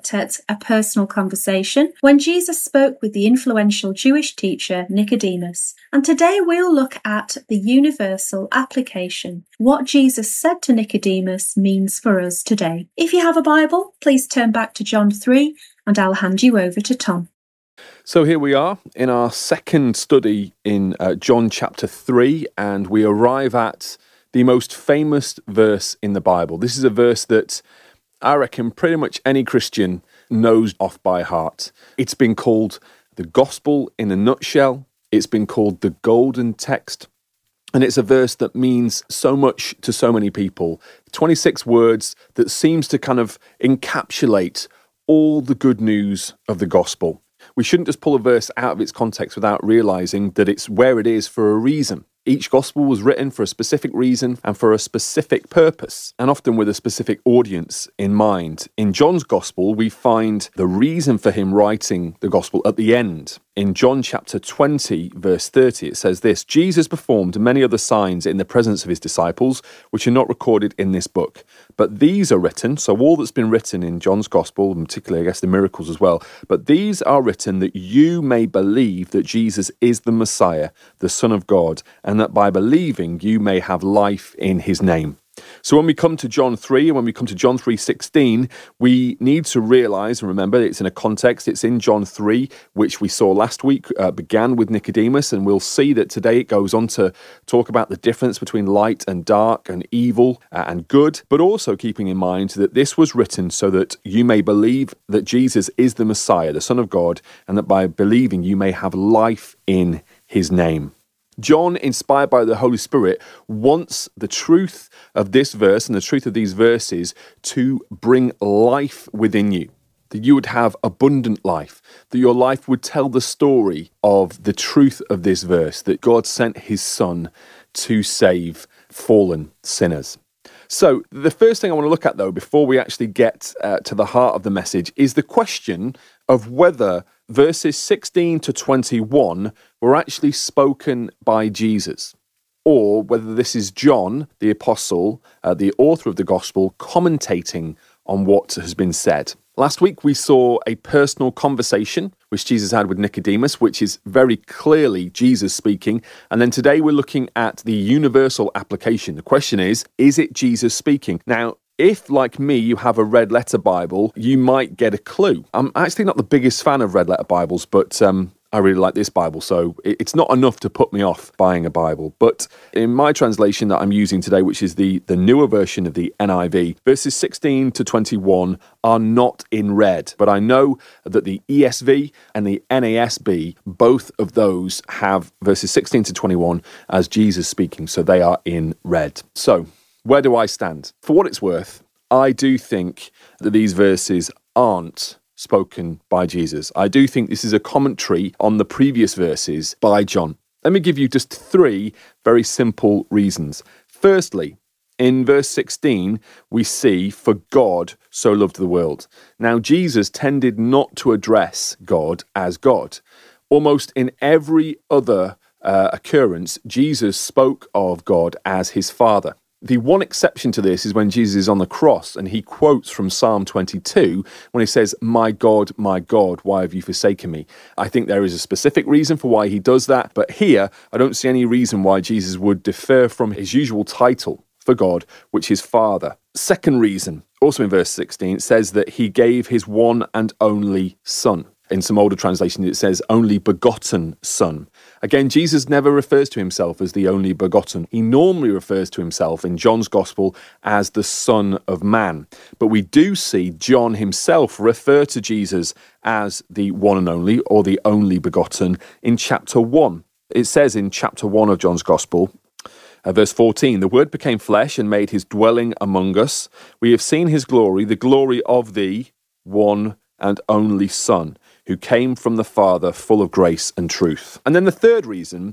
looked at a personal conversation when Jesus spoke with the influential Jewish teacher Nicodemus. And today we'll look at the universal application. What Jesus said to Nicodemus means for us today. If you have a Bible, please turn back to John 3 and I'll hand you over to Tom. So here we are in our second study in John chapter 3, and we arrive at the most famous verse in the Bible. This is a verse that I reckon pretty much any Christian knows off by heart. It's been called the gospel in a nutshell. It's been called the golden text. And it's a verse that means so much to so many people. 26 words that seems to kind of encapsulate all the good news of the gospel. We shouldn't just pull a verse out of its context without realizing that it's where it is for a reason. Each gospel was written for a specific reason and for a specific purpose, and often with a specific audience in mind. In John's gospel, we find the reason for him writing the gospel at the end. In John chapter 20, verse 30, it says this: Jesus performed many other signs in the presence of his disciples, which are not recorded in this book. But these are written, so all that's been written in John's gospel, and particularly, I guess, the miracles as well, but these are written that you may believe that Jesus is the Messiah, the Son of God, and that by believing you may have life in his name. So when we come to John 3 and when we come to John 3:16, we need to realize and remember it's in a context. It's in John 3, which we saw last week, began with Nicodemus, and we'll see that today it goes on to talk about the difference between light and dark and evil and good, but also keeping in mind that this was written so that you may believe that Jesus is the Messiah, the Son of God, and that by believing you may have life in his name. John, inspired by the Holy Spirit, wants the truth of this verse and the truth of these verses to bring life within you, that you would have abundant life, that your life would tell the story of the truth of this verse, that God sent his Son to save fallen sinners. So the first thing I want to look at, though, before we actually get to the heart of the message, is the question of whether verses 16 to 21 were actually spoken by Jesus, or whether this is John, the apostle, the author of the gospel, commentating on what has been said. Last week we saw a personal conversation which Jesus had with Nicodemus, which is very clearly Jesus speaking. And then today we're looking at the universal application. The question is it Jesus speaking? Now, if, like me, you have a red letter Bible, you might get a clue. I'm actually not the biggest fan of red letter Bibles, but I really like this Bible, so it's not enough to put me off buying a Bible. But in my translation that I'm using today, which is the newer version of the NIV, verses 16 to 21 are not in red. But I know that the ESV and the NASB, both of those have verses 16 to 21 as Jesus speaking, so they are in red. So, where do I stand? For what it's worth, I do think that these verses aren't spoken by Jesus. I do think this is a commentary on the previous verses by John. Let me give you just 3 very simple reasons. Firstly, in verse 16, we see, for God so loved the world. Now, Jesus tended not to address God as God. Almost in every other occurrence, Jesus spoke of God as his Father. The one exception to this is when Jesus is on the cross and he quotes from Psalm 22 when he says, my God, why have you forsaken me?" I think there is a specific reason for why he does that, but here I don't see any reason why Jesus would defer from his usual title for God, which is Father. Second reason, also in verse 16, it says that he gave his one and only Son. In some older translations, it says only begotten Son. Again, Jesus never refers to himself as the only begotten. He normally refers to himself in John's Gospel as the Son of Man. But we do see John himself refer to Jesus as the one and only, or the only begotten, in chapter 1. It says in chapter 1 of John's Gospel, verse 14, "The Word became flesh and made his dwelling among us. We have seen his glory, the glory of the one and only Son, who came from the Father, full of grace and truth." And then the third reason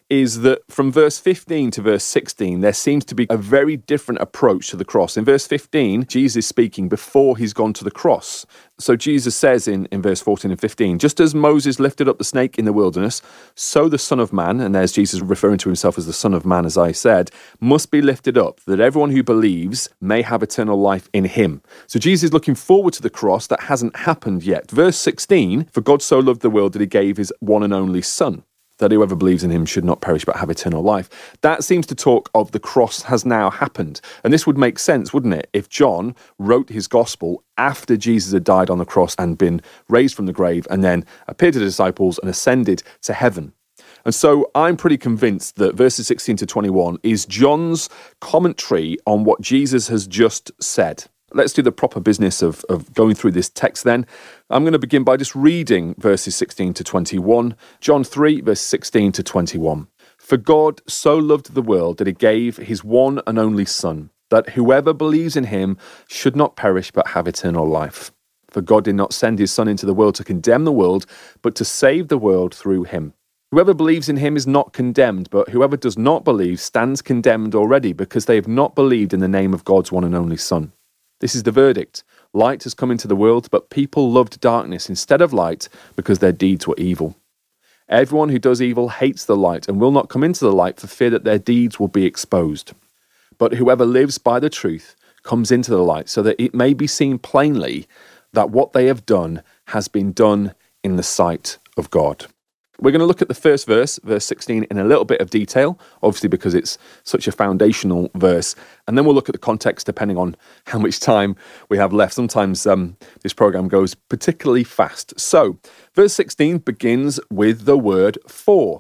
is that from verse 15 to verse 16, there seems to be a very different approach to the cross. In verse 15, Jesus is speaking before he's gone to the cross. So Jesus says in verse 14 and 15, just as Moses lifted up the snake in the wilderness, so the Son of Man, and there's Jesus referring to himself as the Son of Man, as I said, must be lifted up, that everyone who believes may have eternal life in him. So Jesus is looking forward to the cross that hasn't happened yet. Verse 16, for God so loved the world that he gave his one and only Son, that whoever believes in him should not perish but have eternal life. That seems to talk of the cross has now happened. And this would make sense, wouldn't it, if John wrote his gospel after Jesus had died on the cross and been raised from the grave and then appeared to the disciples and ascended to heaven. And so I'm pretty convinced that verses 16 to 21 is John's commentary on what Jesus has just said. Let's do the proper business of going through this text then. I'm going to begin by just reading verses 16 to 21. John 3, verse 16 to 21. For God so loved the world that he gave his one and only Son, that whoever believes in him should not perish but have eternal life. For God did not send his Son into the world to condemn the world, but to save the world through him. Whoever believes in him is not condemned, but whoever does not believe stands condemned already, because they have not believed in the name of God's one and only Son. This is the verdict. Light has come into the world, but people loved darkness instead of light because their deeds were evil. Everyone who does evil hates the light and will not come into the light for fear that their deeds will be exposed. But whoever lives by the truth comes into the light so that it may be seen plainly that what they have done has been done in the sight of God. We're going to look at the first verse, verse 16, in a little bit of detail, obviously because it's such a foundational verse. And then we'll look at the context depending on how much time we have left. Sometimes this program goes particularly fast. So, verse 16 begins with the word for.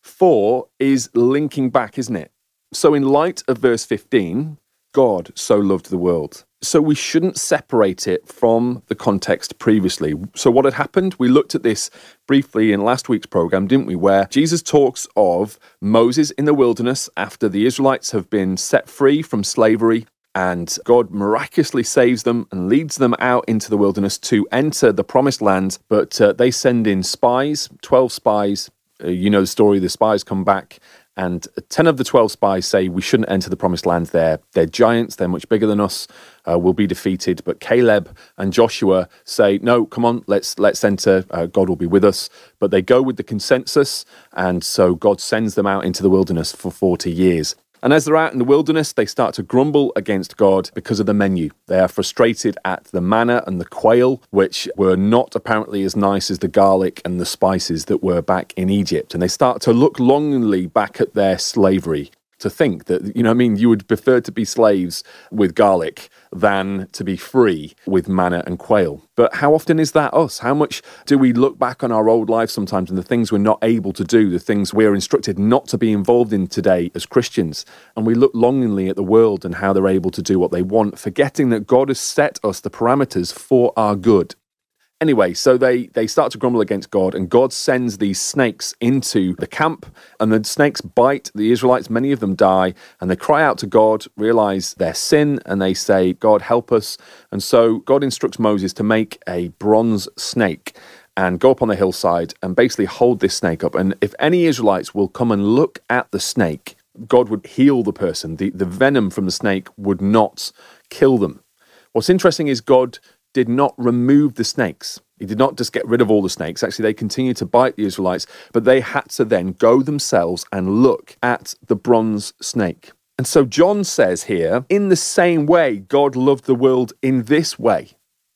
For is linking back, isn't it? So in light of verse 15, God so loved the world. So we shouldn't separate it from the context previously. So what had happened? We looked at this briefly in last week's program, didn't we? Where Jesus talks of Moses in the wilderness after the Israelites have been set free from slavery, and God miraculously saves them and leads them out into the wilderness to enter the promised land. But they send in spies, 12 spies. You know the story, the spies come back. And 10 of the 12 spies say we shouldn't enter the promised land. They're giants. They're much bigger than us. We'll be defeated. But Caleb and Joshua say, no, come on, let's enter. God will be with us. But they go with the consensus. And so God sends them out into the wilderness for 40 years. And as they're out in the wilderness, they start to grumble against God because of the menu. They are frustrated at the manna and the quail, which were not apparently as nice as the garlic and the spices that were back in Egypt. And they start to look longingly back at their slavery, to think that, you would prefer to be slaves with garlic than to be free with manna and quail. But how often is that us? How much do we look back on our old lives sometimes and the things we're not able to do, the things we're instructed not to be involved in today as Christians, and we look longingly at the world and how they're able to do what they want, forgetting that God has set us the parameters for our good. Anyway, so they start to grumble against God, and God sends these snakes into the camp, and the snakes bite the Israelites. Many of them die, and they cry out to God, realize their sin, and they say, God, help us. And so God instructs Moses to make a bronze snake and go up on the hillside and basically hold this snake up. And if any Israelites will come and look at the snake, God would heal the person. The venom from the snake would not kill them. What's interesting is God did not remove the snakes. He did not just get rid of all the snakes. Actually, they continued to bite the Israelites, but they had to then go themselves and look at the bronze snake. And so John says here, in the same way, God loved the world in this way.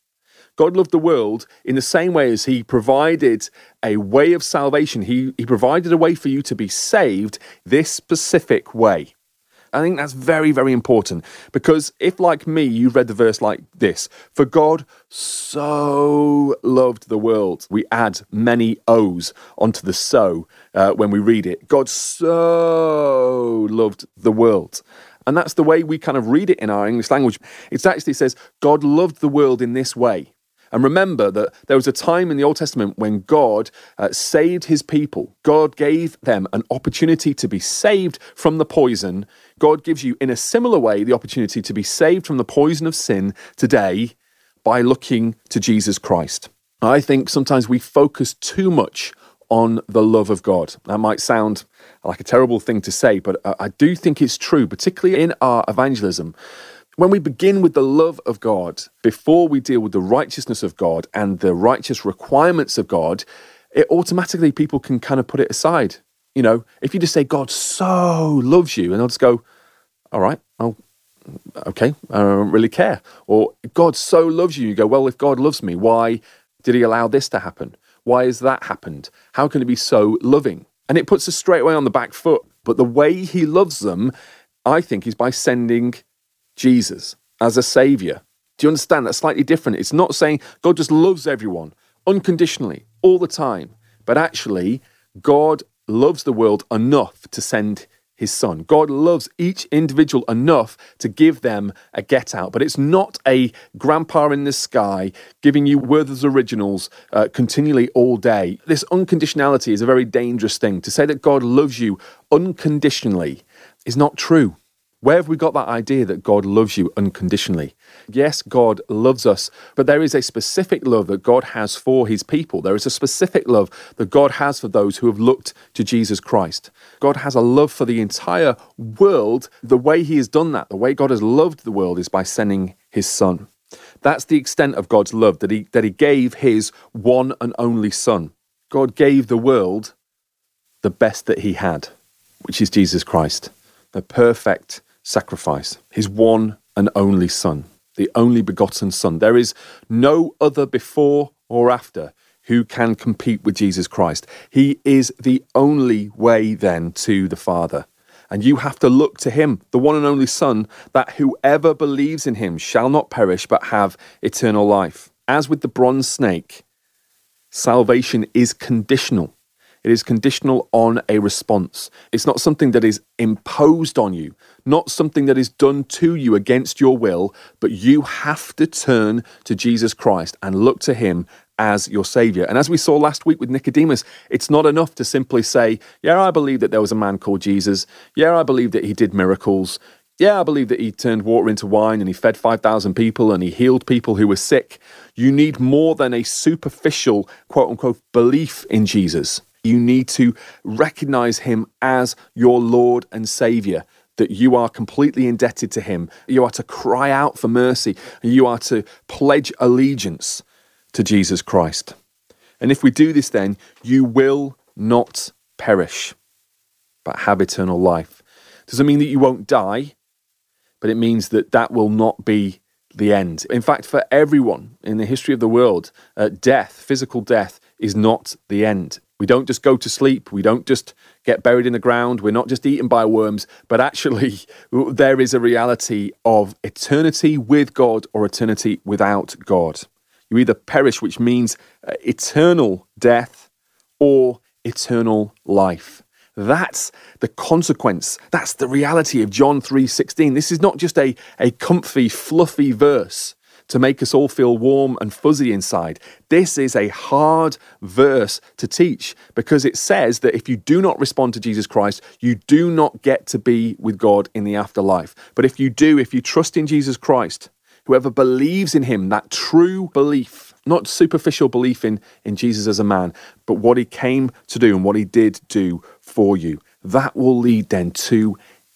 God loved the world in the same way as he provided a way of salvation. He provided a way for you to be saved this specific way. I think that's very, very important, because if, like me, you read the verse like this, for God so loved the world. We add many O's onto the so when we read it. God so loved the world. And that's the way we kind of read it in our English language. It actually says, God loved the world in this way. And remember that there was a time in the Old Testament when God saved his people. God gave them an opportunity to be saved from the poison. God gives you, in a similar way, the opportunity to be saved from the poison of sin today by looking to Jesus Christ. I think sometimes we focus too much on the love of God. That might sound like a terrible thing to say, but I do think it's true, particularly in our evangelism. When we begin with the love of God, before we deal with the righteousness of God and the righteous requirements of God, it automatically, people can kind of put it aside. You know, if you just say, God so loves you, and I'll just go, all right, okay, I don't really care. Or God so loves you, you go, well, if God loves me, why did he allow this to happen? Why has that happened? How can he be so loving? And it puts us straight away on the back foot. But the way he loves them, I think, is by sending Jesus as a saviour. Do you understand? That's slightly different. It's not saying God just loves everyone unconditionally all the time, but actually God loves the world enough to send his son. God loves each individual enough to give them a get out, but it's not a grandpa in the sky giving you Werther's Originals continually all day. This unconditionality is a very dangerous thing. To say that God loves you unconditionally is not true. Where have we got that idea that God loves you unconditionally? Yes, God loves us, but there is a specific love that God has for his people. There is a specific love that God has for those who have looked to Jesus Christ. God has a love for the entire world. The way he has done that, the way God has loved the world, is by sending his son. That's the extent of God's love, that he gave his one and only son. God gave the world the best that he had, which is Jesus Christ, the perfect sacrifice, his one and only son, the only begotten son. There is no other before or after who can compete with Jesus Christ. He is the only way then to the Father. And you have to look to him, the one and only Son, that whoever believes in him shall not perish but have eternal life. As with the bronze snake, salvation is conditional. It is conditional on a response. It's not something that is imposed on you, not something that is done to you against your will, but you have to turn to Jesus Christ and look to him as your saviour. And as we saw last week with Nicodemus, it's not enough to simply say, yeah, I believe that there was a man called Jesus. Yeah, I believe that he did miracles. Yeah, I believe that he turned water into wine and he fed 5,000 people and he healed people who were sick. You need more than a superficial, quote unquote, belief in Jesus. You need to recognize him as your Lord and Saviour, that you are completely indebted to him. You are to cry out for mercy. You are to pledge allegiance to Jesus Christ. And if we do this, then you will not perish, but have eternal life. Doesn't mean that you won't die, but it means that that will not be the end. In fact, for everyone in the history of the world, death, physical death, is not the end. We don't just go to sleep. We don't just get buried in the ground. We're not just eaten by worms, but actually there is a reality of eternity with God or eternity without God. You either perish, which means eternal death, or eternal life. That's the consequence. That's the reality of John 3:16. This is not just a comfy, fluffy verse to make us all feel warm and fuzzy inside. This is a hard verse to teach, because it says that if you do not respond to Jesus Christ, you do not get to be with God in the afterlife. But if you do, if you trust in Jesus Christ, whoever believes in him, that true belief, not superficial belief in Jesus as a man, but what he came to do and what he did do for you, that will lead then to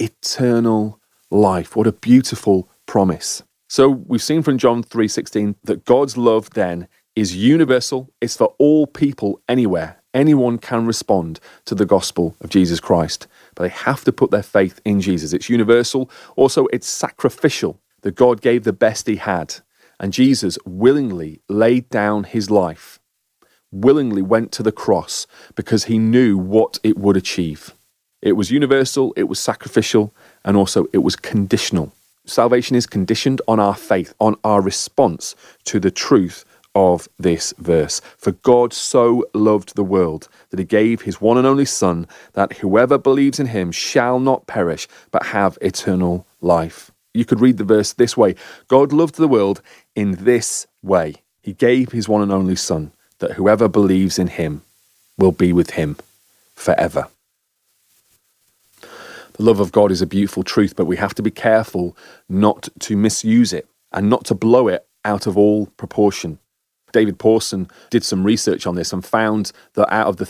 eternal life. What a beautiful promise. So we've seen from John 3:16 that God's love then is universal. It's for all people anywhere. Anyone can respond to the gospel of Jesus Christ, but they have to put their faith in Jesus. It's universal. Also, it's sacrificial, that God gave the best he had. And Jesus willingly laid down his life, willingly went to the cross because he knew what it would achieve. It was universal, it was sacrificial, and also it was conditional. Salvation is conditioned on our faith, on our response to the truth of this verse. For God so loved the world that he gave his one and only Son, that whoever believes in him shall not perish, but have eternal life. You could read the verse this way: God loved the world in this way. He gave his one and only Son, that whoever believes in him will be with him forever. The love of God is a beautiful truth, but we have to be careful not to misuse it and not to blow it out of all proportion. David Pawson did some research on this and found that out of the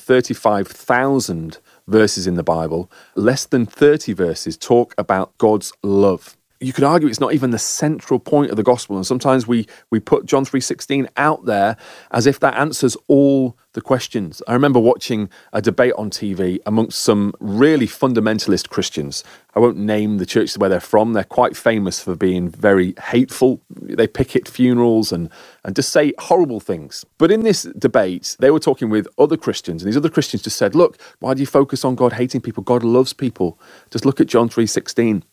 35,000 verses in the Bible, less than 30 verses talk about God's love. You could argue it's not even the central point of the gospel, and sometimes we put John 3:16 out there as if that answers all the questions. I remember watching a debate on TV amongst some really fundamentalist Christians. I won't name the churches where they're from. They're quite famous for being very hateful. They picket funerals and just say horrible things. But in this debate, they were talking with other Christians, and these other Christians just said, look, why do you focus on God hating people? God loves people. Just look at John 3:16.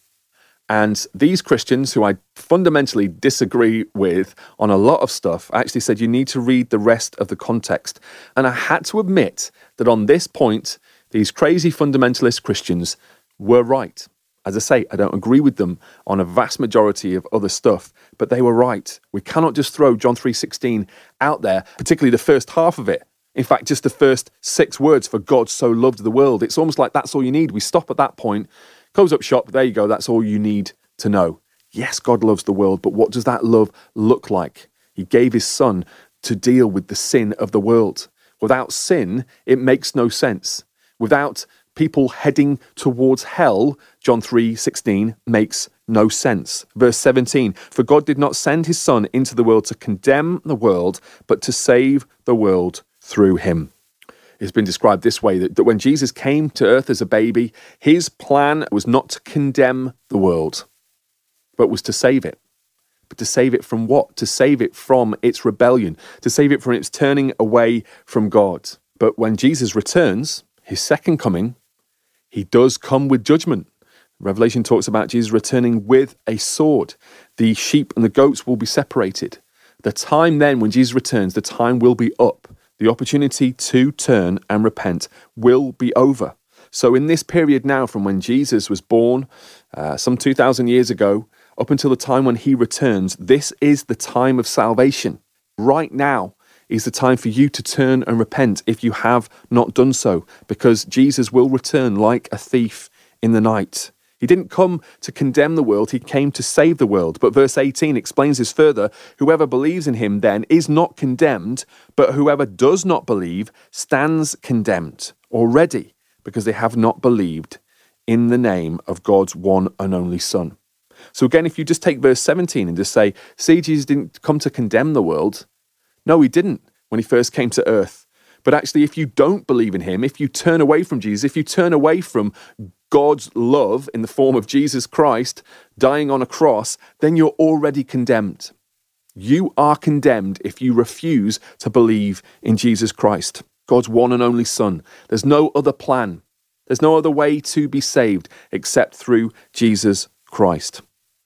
And these Christians, who I fundamentally disagree with on a lot of stuff, actually said you need to read the rest of the context. And I had to admit that on this point, these crazy fundamentalist Christians were right. As I say, I don't agree with them on a vast majority of other stuff, but they were right. We cannot just throw John 3:16 out there, particularly the first half of it. In fact, just the first 6 words, for God so loved the world. It's almost like that's all you need. We stop at that point. Close up shop, there you go, that's all you need to know. Yes, God loves the world, but what does that love look like? He gave his son to deal with the sin of the world. Without sin, it makes no sense. Without people heading towards hell, John 3:16 makes no sense. Verse 17, for God did not send his son into the world to condemn the world, but to save the world through him. It's been described this way, that when Jesus came to earth as a baby, his plan was not to condemn the world, but was to save it. But to save it from what? To save it from its rebellion, to save it from its turning away from God. But when Jesus returns, his second coming, he does come with judgment. Revelation talks about Jesus returning with a sword. The sheep and the goats will be separated. The time then when Jesus returns, the time will be up. The opportunity to turn and repent will be over. So in this period now, from when Jesus was born, some 2,000 years ago, up until the time when he returns, this is the time of salvation. Right now is the time for you to turn and repent if you have not done so, because Jesus will return like a thief in the night. He didn't come to condemn the world, he came to save the world. But verse 18 explains this further. Whoever believes in him then is not condemned, but whoever does not believe stands condemned already, because they have not believed in the name of God's one and only Son. So again, if you just take verse 17 and just say, see, Jesus didn't come to condemn the world. No, he didn't when he first came to earth. But actually, if you don't believe in him, if you turn away from Jesus, if you turn away from God's love in the form of Jesus Christ dying on a cross, then you're already condemned. You are condemned if you refuse to believe in Jesus Christ, God's one and only Son. There's no other plan. There's no other way to be saved except through Jesus Christ.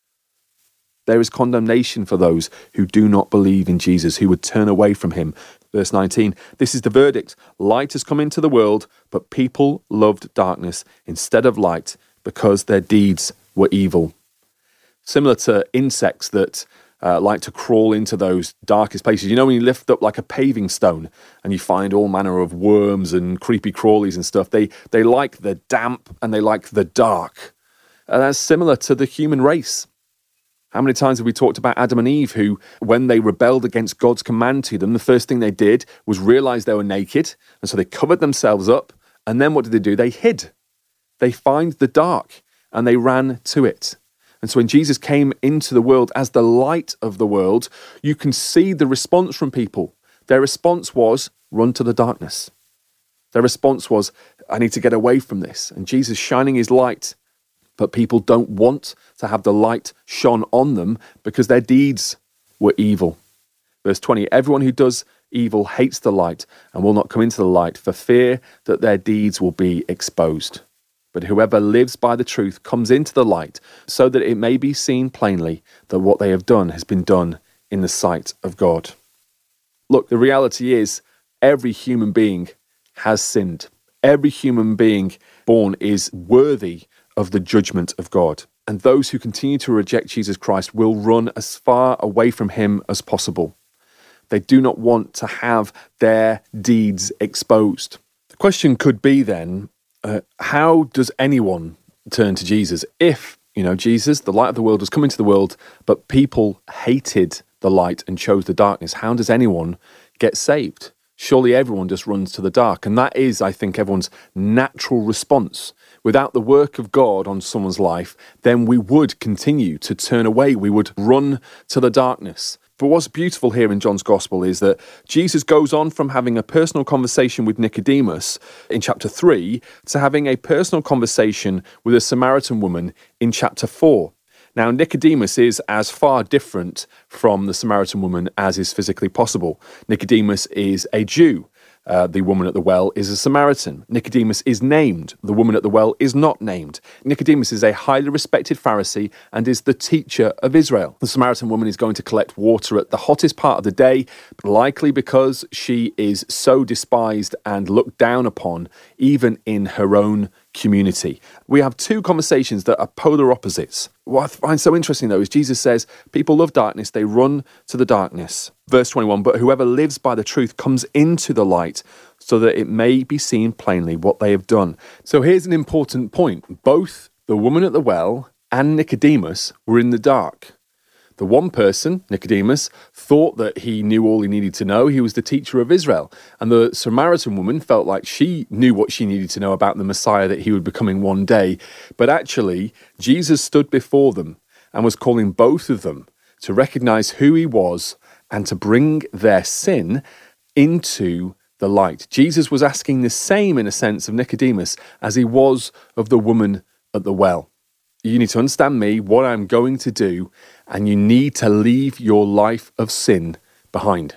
There is condemnation for those who do not believe in Jesus, who would turn away from him. Verse 19, this is the verdict. Light has come into the world, but people loved darkness instead of light because their deeds were evil. Similar to insects that like to crawl into those darkest places. You know, when you lift up like a paving stone and you find all manner of worms and creepy crawlies and stuff, they like the damp and they like the dark. And that's similar to the human race. How many times have we talked about Adam and Eve, who, when they rebelled against God's command to them, the first thing they did was realize they were naked, and so they covered themselves up, and then what did? They hid. They found the dark, and they ran to it. And so when Jesus came into the world as the light of the world, you can see the response from people. Their response was, run to the darkness. Their response was, I need to get away from this. And Jesus shining his light, but people don't want to have the light shone on them because their deeds were evil. Verse 20, everyone who does evil hates the light and will not come into the light for fear that their deeds will be exposed. But whoever lives by the truth comes into the light so that it may be seen plainly that what they have done has been done in the sight of God. Look, the reality is every human being has sinned. Every human being born is worthy of the judgment of God. And those who continue to reject Jesus Christ will run as far away from him as possible. They do not want to have their deeds exposed. The question could be then, how does anyone turn to Jesus if, Jesus, the light of the world, was coming to the world, but people hated the light and chose the darkness, how does anyone get saved? Surely everyone just runs to the dark. And that is, I think, everyone's natural response. Without the work of God on someone's life, then we would continue to turn away. We would run to the darkness. But what's beautiful here in John's Gospel is that Jesus goes on from having a personal conversation with Nicodemus in chapter 3 to having a personal conversation with a Samaritan woman in chapter 4. Now, Nicodemus is as far different from the Samaritan woman as is physically possible. Nicodemus is a Jew. The woman at the well is a Samaritan. Nicodemus is named. The woman at the well is not named. Nicodemus is a highly respected Pharisee and is the teacher of Israel. The Samaritan woman is going to collect water at the hottest part of the day, likely because she is so despised and looked down upon, even in her own community. We have two conversations that are polar opposites. What I find so interesting, though, is Jesus says, people love darkness, they run to the darkness. Verse 21, but whoever lives by the truth comes into the light so that it may be seen plainly what they have done. So here's an important point. Both the woman at the well and Nicodemus were in the dark. The one person, Nicodemus, thought that he knew all he needed to know. He was the teacher of Israel. And the Samaritan woman felt like she knew what she needed to know about the Messiah that he would be coming one day. But actually, Jesus stood before them and was calling both of them to recognize who he was and to bring their sin into the light. Jesus was asking the same, in a sense, of Nicodemus as he was of the woman at the well. You need to understand me, what I'm going to do, and you need to leave your life of sin behind.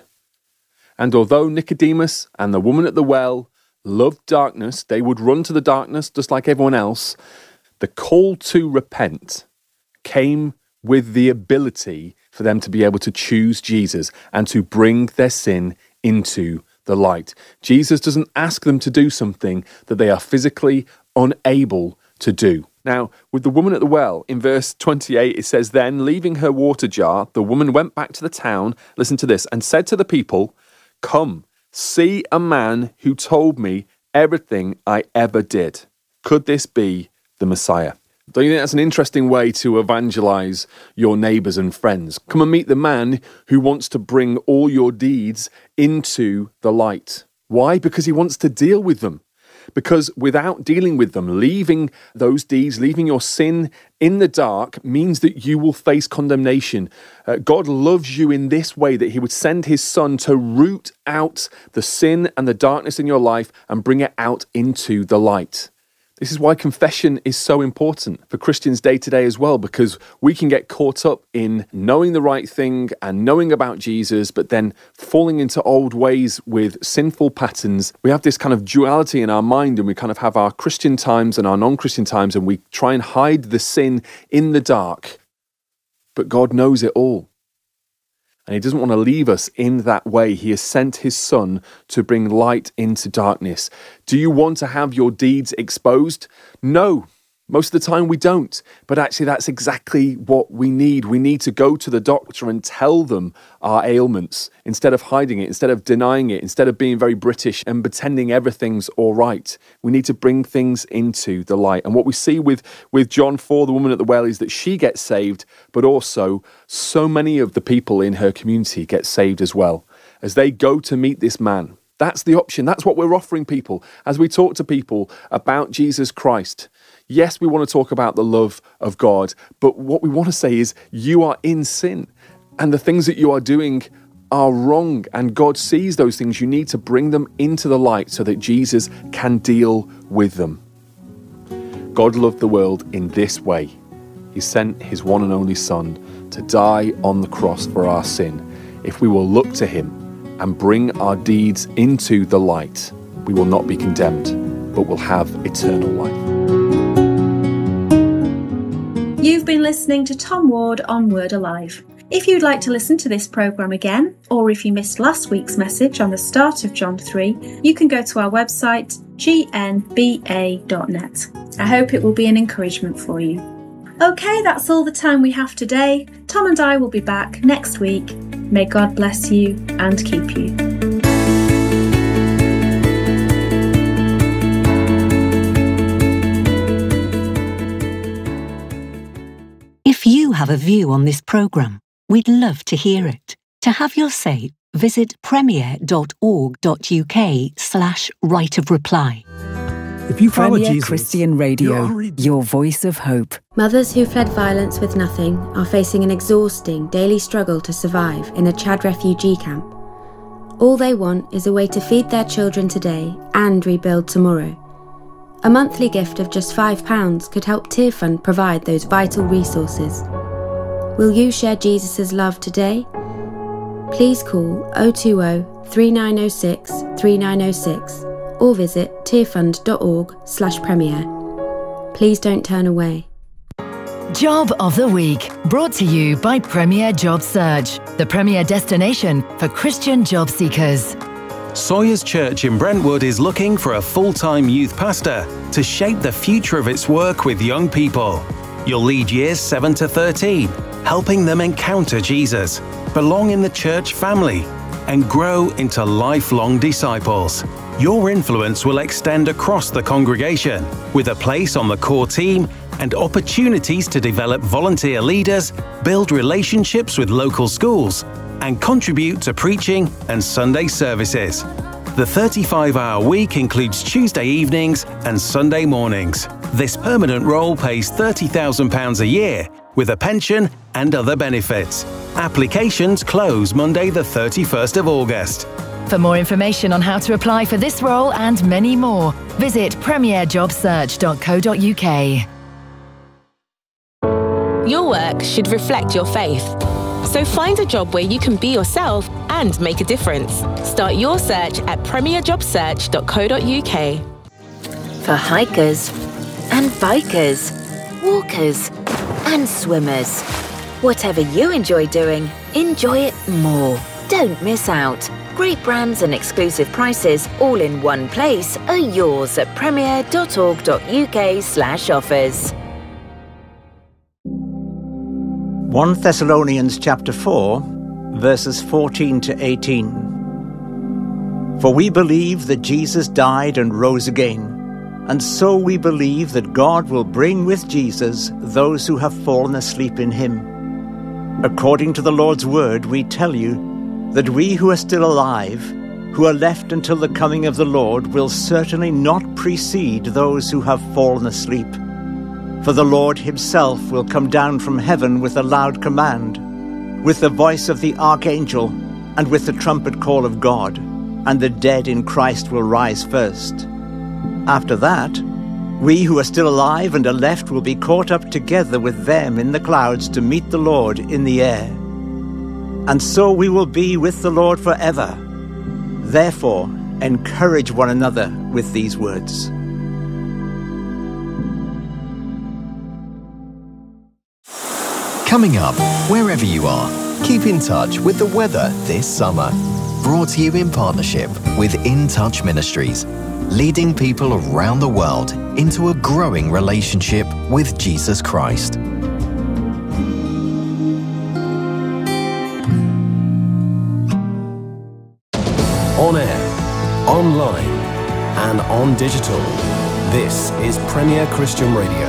And although Nicodemus and the woman at the well loved darkness, they would run to the darkness just like everyone else, the call to repent came with the ability for them to be able to choose Jesus and to bring their sin into the light. Jesus doesn't ask them to do something that they are physically unable to do. Now, with the woman at the well, in verse 28, it says, then, leaving her water jar, the woman went back to the town, listen to this, and said to the people, come, see a man who told me everything I ever did. Could this be the Messiah? Don't you think that's an interesting way to evangelize your neighbors and friends? Come and meet the man who wants to bring all your deeds into the light. Why? Because he wants to deal with them. Because without dealing with them, leaving those deeds, leaving your sin in the dark means that you will face condemnation. God loves you in this way, that he would send his son to root out the sin and the darkness in your life and bring it out into the light. This is why confession is so important for Christians day to day as well, because we can get caught up in knowing the right thing and knowing about Jesus, but then falling into old ways with sinful patterns. We have this kind of duality in our mind, and we kind of have our Christian times and our non-Christian times, and we try and hide the sin in the dark. But God knows it all. And he doesn't want to leave us in that way. He has sent his son to bring light into darkness. Do you want to have your deeds exposed? No, most of the time we don't. But actually that's exactly what we need. We need to go to the doctor and tell them our ailments instead of hiding it, instead of denying it, instead of being very British and pretending everything's all right. We need to bring things into the light. And what we see with John 4, the woman at the well, is that she gets saved, but also so many of the people in her community get saved as well as they go to meet this man. That's the option. That's what we're offering people as we talk to people about Jesus Christ. Yes, we want to talk about the love of God, but what we want to say is you are in sin and the things that you are doing are wrong, and God sees those things. You need to bring them into the light so that Jesus can deal with them. God loved the world in this way. He sent his one and only Son to die on the cross for our sin. If we will look to him and bring our deeds into the light, we will not be condemned, but will have eternal life. You've been listening to Tom Ward on Word Alive. If you'd like to listen to this programme again, or if you missed last week's message on the start of John 3, you can go to our website, gnba.net. I hope it will be an encouragement for you. Okay, that's all the time we have today. Tom and I will be back next week. May God bless you and keep you. If you have a view on this programme We'd love to hear it. To have your say, visit premier.org.uk/right of reply. If you follow Premier Jesus, Christian Radio, your voice of hope. Mothers who fled violence with nothing are facing an exhausting daily struggle to survive in a Chad refugee camp. All they want is a way to feed their children today and rebuild tomorrow. A monthly gift of just £5 could help Tearfund provide those vital resources. Will you share Jesus' love today? Please call 020 3906 3906 or visit tearfund.org/premier. Please don't turn away. Job of the Week, brought to you by Premier Job Search, the premier destination for Christian job seekers. Sawyers Church in Brentwood is looking for a full-time youth pastor to shape the future of its work with young people. You'll lead years 7 to 13, helping them encounter Jesus, belong in the church family, and grow into lifelong disciples. Your influence will extend across the congregation, with a place on the core team and opportunities to develop volunteer leaders, build relationships with local schools, and contribute to preaching and Sunday services. The 35-hour week includes Tuesday evenings and Sunday mornings. This permanent role pays £30,000 a year, with a pension and other benefits. Applications close Monday the 31st of August. For more information on how to apply for this role and many more, visit premierjobsearch.co.uk. Your work should reflect your faith. So find a job where you can be yourself and make a difference. Start your search at premierjobsearch.co.uk. For hikers and bikers, walkers and swimmers. Whatever you enjoy doing, enjoy it more. Don't miss out. Great brands and exclusive prices all in one place are yours at premier.org.uk/offers. 1 Thessalonians chapter 4, verses 14 to 18. For we believe that Jesus died and rose again, and so we believe that God will bring with Jesus those who have fallen asleep in him. According to the Lord's word, we tell you that we who are still alive, who are left until the coming of the Lord, will certainly not precede those who have fallen asleep. For the Lord himself will come down from heaven with a loud command, with the voice of the archangel, and with the trumpet call of God, and the dead in Christ will rise first. After that, we who are still alive and are left will be caught up together with them in the clouds to meet the Lord in the air. And so we will be with the Lord forever. Therefore, encourage one another with these words. Coming up, wherever you are, keep in touch with the weather this summer. Brought to you in partnership with In Touch Ministries, leading people around the world into a growing relationship with Jesus Christ. On air, online, and on digital. This is Premier Christian Radio.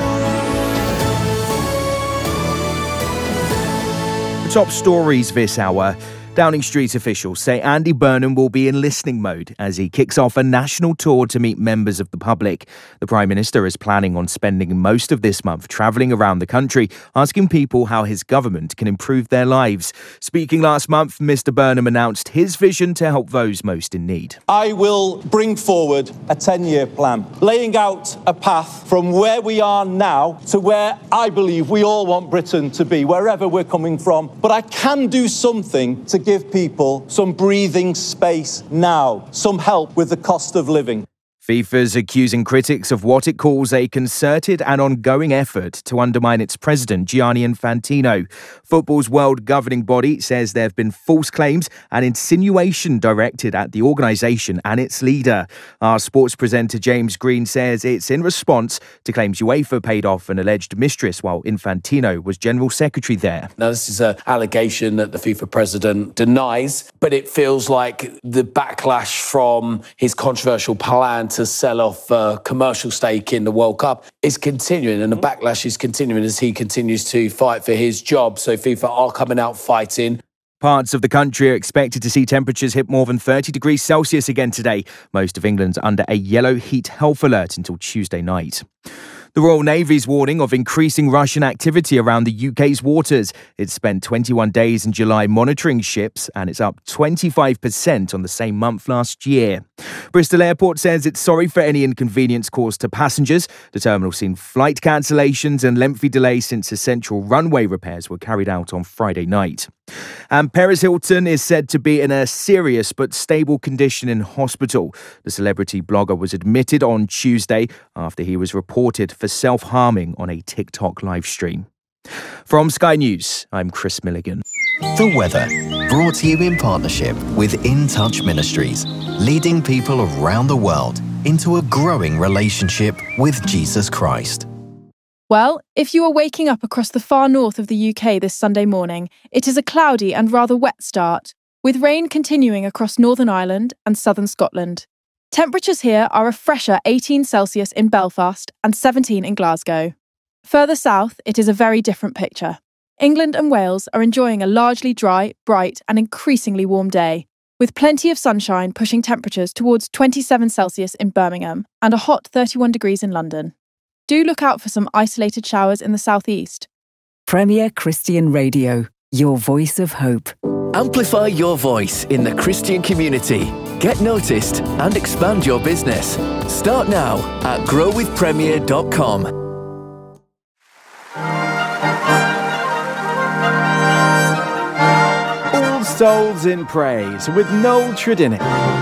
Top stories this hour. Downing Street officials say Andy Burnham will be in listening mode as he kicks off a national tour to meet members of the public. The Prime Minister is planning on spending most of this month travelling around the country, asking people how his government can improve their lives. Speaking last month, Mr Burnham announced his vision to help those most in need. I will bring forward a 10-year plan, laying out a path from where we are now to where I believe we all want Britain to be, wherever we're coming from. But I can do something to give people some breathing space now, some help with the cost of living. FIFA's accusing critics of what it calls a concerted and ongoing effort to undermine its president, Gianni Infantino. Football's world governing body says there have been false claims and insinuation directed at the organisation and its leader. Our sports presenter James Green says it's in response to claims UEFA paid off an alleged mistress while Infantino was general secretary there. Now, this is an allegation that the FIFA president denies, but it feels like the backlash from his controversial plan to sell off a commercial stake in the World Cup is continuing, and the backlash is continuing as he continues to fight for his job. So FIFA are coming out fighting. Parts of the country are expected to see temperatures hit more than 30 degrees Celsius again today. Most of England's under a yellow heat health alert until Tuesday night. The Royal Navy's warning of increasing Russian activity around the UK's waters. It spent 21 days in July monitoring ships, and it's up 25% on the same month last year. Bristol Airport says it's sorry for any inconvenience caused to passengers. The terminal's seen flight cancellations and lengthy delays since essential runway repairs were carried out on Friday night. And Paris Hilton is said to be in a serious but stable condition in hospital. The celebrity blogger was admitted on Tuesday after he was reported for self-harming on a TikTok live stream. From Sky News, I'm Chris Milligan. The weather, brought to you in partnership with In Touch Ministries, leading people around the world into a growing relationship with Jesus Christ. Well, if you are waking up across the far north of the UK this Sunday morning, it is a cloudy and rather wet start, with rain continuing across Northern Ireland and southern Scotland. Temperatures here are a fresher 18 Celsius in Belfast and 17 in Glasgow. Further south, it is a very different picture. England and Wales are enjoying a largely dry, bright and increasingly warm day, with plenty of sunshine pushing temperatures towards 27 Celsius in Birmingham and a hot 31 degrees in London. Do look out for some isolated showers in the southeast. Premier Christian Radio, your voice of hope. Amplify your voice in the Christian community. Get noticed and expand your business. Start now at growwithpremier.com. All Souls in Praise with Noel Tredinnick.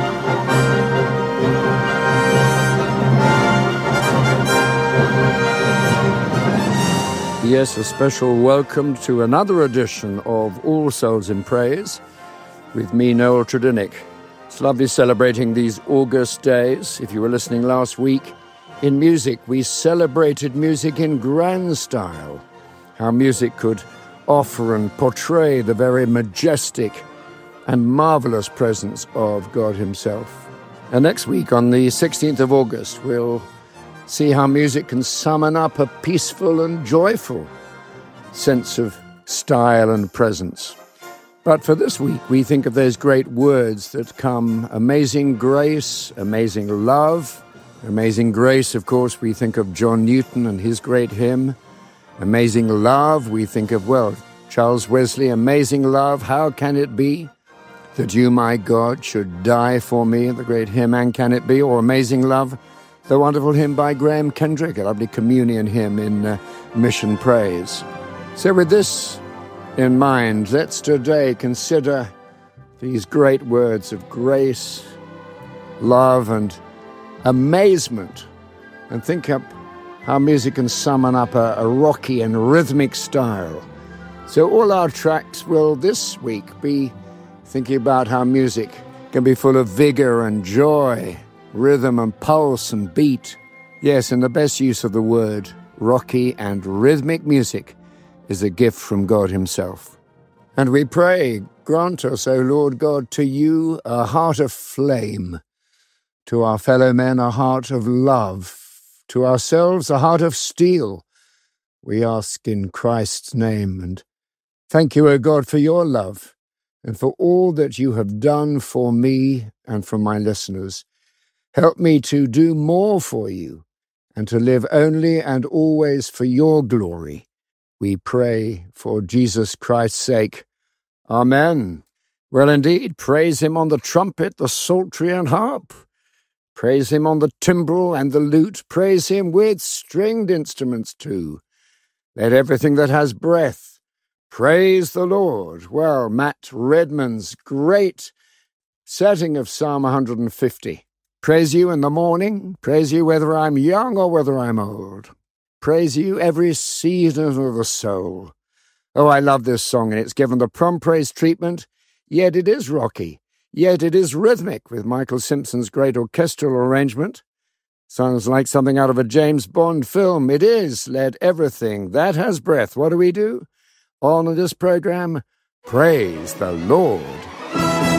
Yes, a special welcome to another edition of All Souls in Praise with me, Noel Tredinnick. It's lovely celebrating these August days. If you were listening last week, in music, we celebrated music in grand style. How music could offer and portray the very majestic and marvelous presence of God himself. And next week, on the 16th of August, we'll see how music can summon up a peaceful and joyful sense of style and presence. But for this week, we think of those great words that come: amazing grace, amazing love. Amazing grace, of course, we think of John Newton and his great hymn. Amazing love, we think of, well, Charles Wesley, amazing love, how can it be that you, my God, should die for me, the great hymn, and can it be? Or amazing love, the wonderful hymn by Graham Kendrick, a lovely communion hymn in Mission Praise. So with this in mind, let's today consider these great words of grace, love, and amazement, and think up how music can summon up a rocky and rhythmic style. So all our tracks will this week be thinking about how music can be full of vigor and joy, rhythm and pulse and beat. Yes, and the best use of the word, rocky and rhythmic music, is a gift from God himself. And we pray, grant us, O Lord God, to you a heart of flame, to our fellow men a heart of love, to ourselves a heart of steel. We ask in Christ's name, and thank you, O God, for your love and for all that you have done for me and for my listeners. Help me to do more for you and to live only and always for your glory. We pray for Jesus Christ's sake. Amen. Well, indeed, praise him on the trumpet, the psaltery and harp. Praise him on the timbrel and the lute. Praise him with stringed instruments too. Let everything that has breath praise the Lord. Well, Matt Redman's great setting of Psalm 150. Praise you in the morning, praise you whether I'm young or whether I'm old. Praise you every season of the soul. Oh, I love this song, and it's given the prom praise treatment, yet it is rocky, yet it is rhythmic, with Michael Simpson's great orchestral arrangement. Sounds like something out of a James Bond film. It is. Let everything that has breath. What do? On this program, praise the Lord.